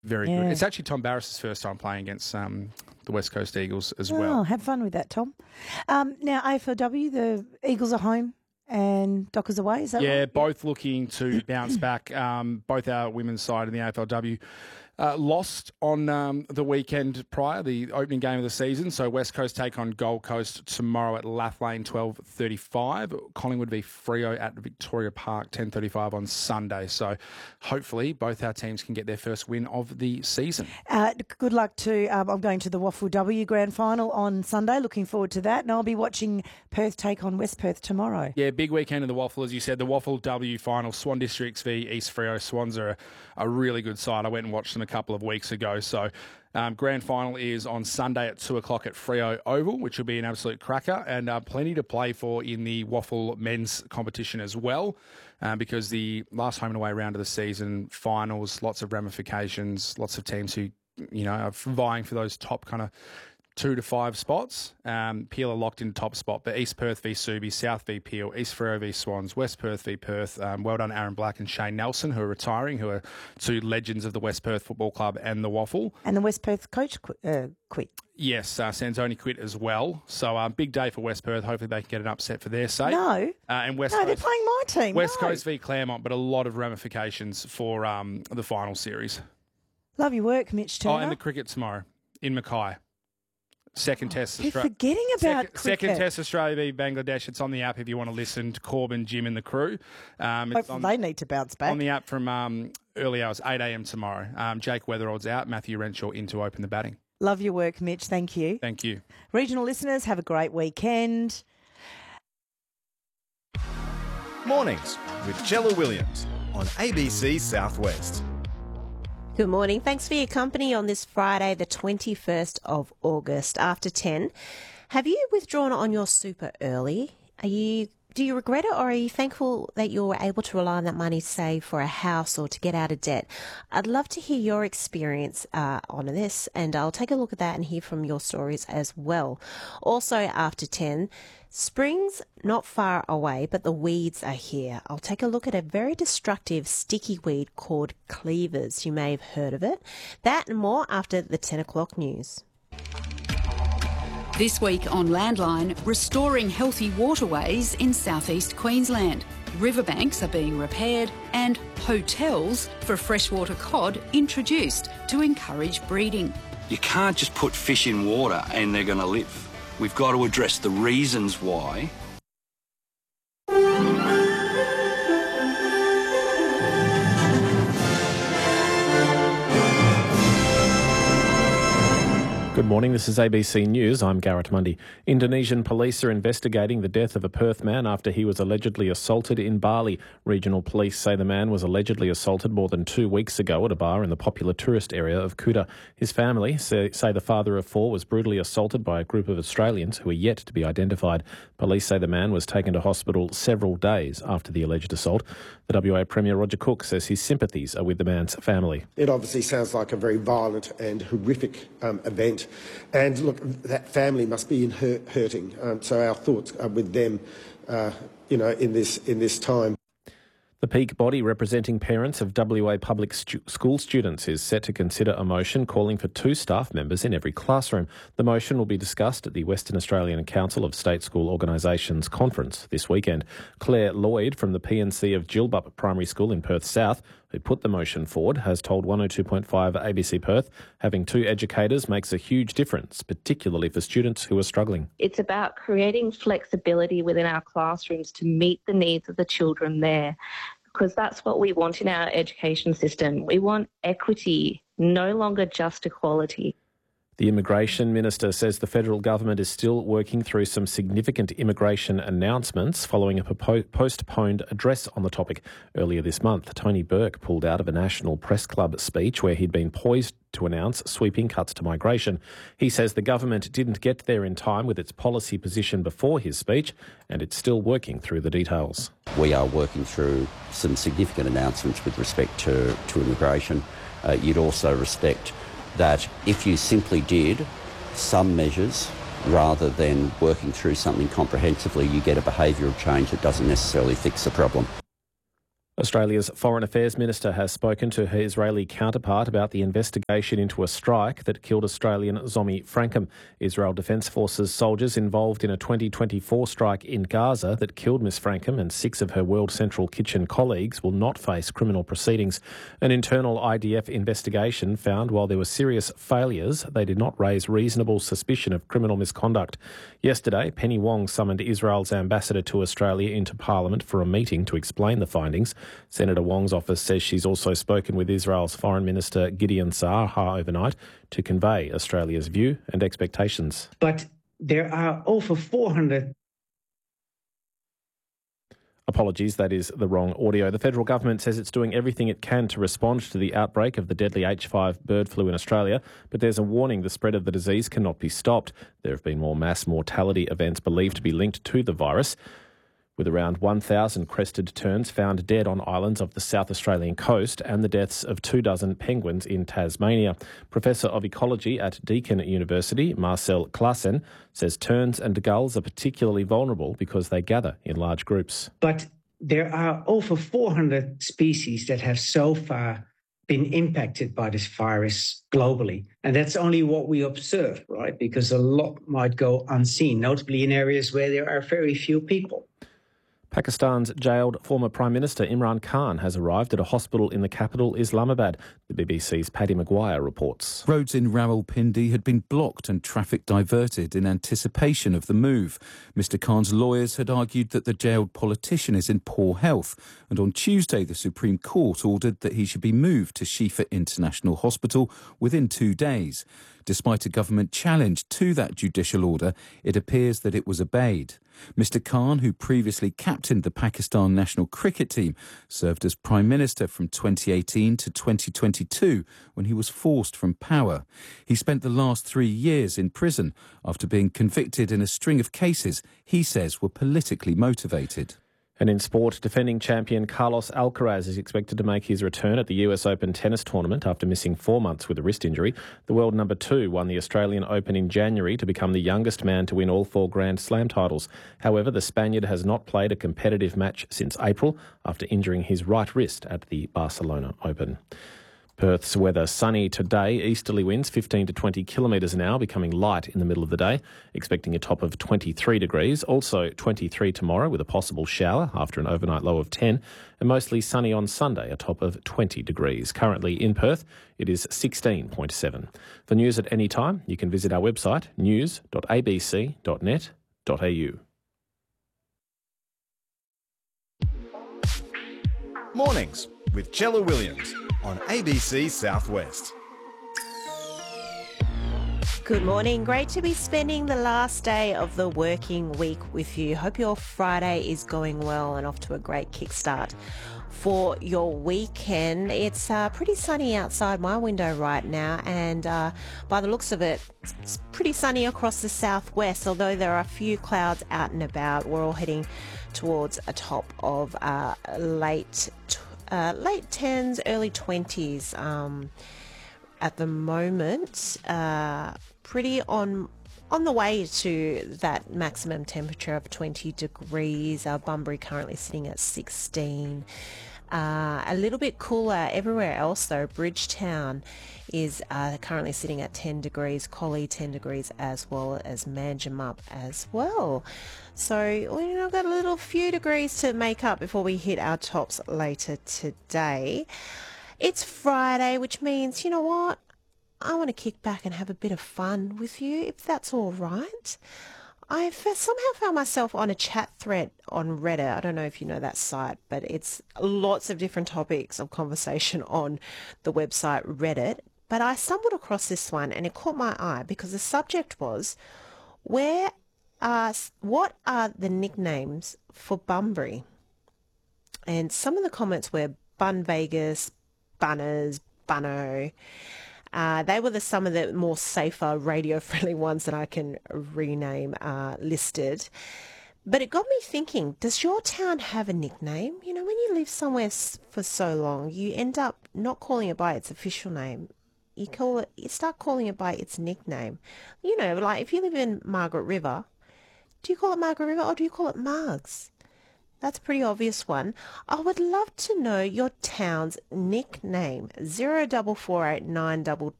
Very good. It's actually Tom Barris's first time playing against the West Coast Eagles as well. Oh, have fun with that, Tom. Now, AFLW, the Eagles are home and Dockers away, is that right? Yeah, both looking to bounce back. Both our women's side in the AFLW lost on the weekend prior, the opening game of the season. So West Coast take on Gold Coast tomorrow at Lathlane, 12:35. Collingwood v Freo at Victoria Park, 10:35 on Sunday. So hopefully both our teams can get their first win of the season. Good luck to, I'm going to the Waffle W Grand Final on Sunday. Looking forward to that. And I'll be watching Perth take on West Perth tomorrow. Yeah, big weekend in the Waffle, as you said. The Waffle W Final, Swan Districts v East Freo. Swans are a really good side. I went and watched them a couple of weeks ago. So grand final is on Sunday at 2 o'clock at Freo Oval, which will be an absolute cracker, and plenty to play for in the Waffle men's competition as well, because the last home and away round of the season, finals, lots of ramifications, lots of teams who, are vying for those top kind of 2 to 5 spots. Peel are locked in top spot, but East Perth v Subi, South v Peel, East Freo v Swans, West Perth v Perth. Well done Aaron Black and Shane Nelson, who are retiring, who are two legends of the West Perth Football Club and the Waffle. And the West Perth coach quit. Yes, Sanzoni quit as well. So big day for West Perth. Hopefully they can get an upset for their sake. No. And West Coast, they're playing my team. West Coast v Claremont, but a lot of ramifications for the final series. Love your work, Mitch Turner. Oh, and the cricket tomorrow in Mackay. Second test. You're forgetting about cricket. Second test Australia v Bangladesh. It's on the app if you want to listen to Corbin, Jim and the crew. They need to bounce back. On the app from early hours, 8 a.m. tomorrow. Jake Weatherald's out. Matthew Renshaw in to open the batting. Love your work, Mitch. Thank you. Thank you. Regional listeners, have a great weekend. Mornings with Jella Williams on ABC Southwest. Good morning. Thanks for your company on this Friday, the 21st of August, after 10. Have you withdrawn on your super early? Do you regret it, or are you thankful that you were able to rely on that money to save for a house or to get out of debt? I'd love to hear your experience on this, and I'll take a look at that and hear from your stories as well. Also, after 10, spring's not far away, but the weeds are here. I'll take a look at a very destructive sticky weed called cleavers. You may have heard of it. That and more after the 10 o'clock news. This week on Landline, restoring healthy waterways in southeast Queensland. Riverbanks are being repaired and hotels for freshwater cod introduced to encourage breeding. You can't just put fish in water and they're going to live. We've got to address the reasons why. Good morning, this is ABC News. I'm Garrett Mundy. Indonesian police are investigating the death of a Perth man after he was allegedly assaulted in Bali. Regional police say the man was allegedly assaulted more than 2 weeks ago at a bar in the popular tourist area of Kuta. His family say the father of four was brutally assaulted by a group of Australians who are yet to be identified. Police say the man was taken to hospital several days after the alleged assault. The WA Premier Roger Cook says his sympathies are with the man's family. It obviously sounds like a very violent and horrific event. And look, that family must be hurting. So our thoughts are with them, in this time. The peak body representing parents of WA public school students is set to consider a motion calling for 2 staff members in every classroom. The motion will be discussed at the Western Australian Council of State School Organisations conference this weekend. Claire Lloyd from the PNC of Gilbup Primary School in Perth South, who put the motion forward, has told 102.5 ABC Perth having 2 educators makes a huge difference, particularly for students who are struggling. It's about creating flexibility within our classrooms to meet the needs of the children there, because that's what we want in our education system. We want equity, no longer just equality. The Immigration Minister says the federal government is still working through some significant immigration announcements following a postponed address on the topic earlier this month. Tony Burke pulled out of a National Press Club speech where he'd been poised to announce sweeping cuts to migration. He says the government didn't get there in time with its policy position before his speech, and it's still working through the details. We are working through some significant announcements with respect to immigration. You'd also respect that if you simply did some measures rather than working through something comprehensively, you get a behavioural change that doesn't necessarily fix the problem. Australia's Foreign Affairs Minister has spoken to her Israeli counterpart about the investigation into a strike that killed Australian Zomi Frankham. Israel Defence Forces soldiers involved in a 2024 strike in Gaza that killed Ms Frankham and 6 of her World Central Kitchen colleagues will not face criminal proceedings. An internal IDF investigation found while there were serious failures, they did not raise reasonable suspicion of criminal misconduct. Yesterday, Penny Wong summoned Israel's ambassador to Australia into Parliament for a meeting to explain the findings. Senator Wong's office says she's also spoken with Israel's Foreign Minister Gideon Sa'ar overnight to convey Australia's view and expectations. But there are over 400... Apologies, that is the wrong audio. The federal government says it's doing everything it can to respond to the outbreak of the deadly H5 bird flu in Australia, but there's a warning the spread of the disease cannot be stopped. There have been more mass mortality events believed to be linked to the virus, with around 1,000 crested terns found dead on islands of the South Australian coast and the deaths of 24 penguins in Tasmania. Professor of Ecology at Deakin University, Marcel Claassen, says terns and gulls are particularly vulnerable because they gather in large groups. But there are over 400 species that have so far been impacted by this virus globally. And that's only what we observe, right? Because a lot might go unseen, notably in areas where there are very few people. Pakistan's jailed former Prime Minister Imran Khan has arrived at a hospital in the capital, Islamabad. The BBC's Paddy Maguire reports. Roads in Rawalpindi had been blocked and traffic diverted in anticipation of the move. Mr Khan's lawyers had argued that the jailed politician is in poor health, and on Tuesday the Supreme Court ordered that he should be moved to Shifa International Hospital within 2 days. Despite a government challenge to that judicial order, it appears that it was obeyed. Mr Khan, who previously captained the Pakistan national cricket team, served as Prime Minister from 2018 to 2022 when he was forced from power. He spent the last 3 years in prison after being convicted in a string of cases he says were politically motivated. And in sport, defending champion Carlos Alcaraz is expected to make his return at the US Open tennis tournament after missing 4 months with a wrist injury. The world number 2 won the Australian Open in January to become the youngest man to win all 4 Grand Slam titles. However, the Spaniard has not played a competitive match since April after injuring his right wrist at the Barcelona Open. Perth's weather sunny today, easterly winds 15 to 20 kilometres an hour, becoming light in the middle of the day, expecting a top of 23 degrees, also 23 tomorrow with a possible shower after an overnight low of 10, and mostly sunny on Sunday, a top of 20 degrees. Currently in Perth, it is 16.7. For news at any time, you can visit our website, news.abc.net.au. Mornings with Chella Williams on ABC Southwest. Good morning. Great to be spending the last day of the working week with you. Hope your Friday is going well and off to a great kickstart for your weekend. It's pretty sunny outside my window right now, and by the looks of it, it's pretty sunny across the southwest, although there are a few clouds out and about. We're all heading towards a top of late 10s, early 20s at the moment. Pretty on the way to that maximum temperature of 20 degrees. Bunbury currently sitting at 16. A little bit cooler everywhere else though. Bridgetown is currently sitting at 10 degrees, Collie 10 degrees, as well as Manjimup as well. So we've got a little few degrees to make up before we hit our tops later today. It's Friday, which means, you know what? I want to kick back and have a bit of fun with you, if that's all right. I've somehow found myself on a chat thread on Reddit. I don't know if you know that site, but it's lots of different topics of conversation on the website Reddit. But I stumbled across this one and it caught my eye because the subject was, what are the nicknames for Bunbury? And some of the comments were Bun Vegas, Bunners, Bunno. They were some of the more safer radio-friendly ones that I can rename listed. But it got me thinking, does your town have a nickname? You know, when you live somewhere for so long, you end up not calling it by its official name. You start calling it by its nickname. You know, like if you live in Margaret River, do you call it Margaret River or do you call it Margs? That's a pretty obvious one. I would love to know your town's nickname. 0448 922